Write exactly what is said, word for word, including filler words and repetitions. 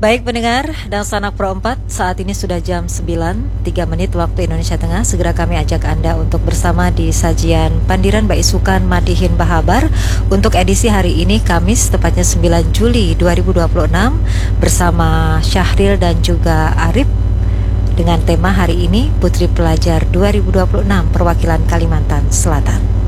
Baik pendengar dan sanak Pro empat, saat ini sudah jam sembilan, tiga menit waktu Indonesia Tengah. Segera kami ajak Anda untuk bersama di sajian Pandiran Mbak Isukan Madihin Bahabar untuk edisi hari ini Kamis, tepatnya sembilan Juli dua ribu dua puluh enam, bersama Syahril dan juga Arif, dengan tema hari ini Putri Pelajar dua ribu dua puluh enam Perwakilan Kalimantan Selatan.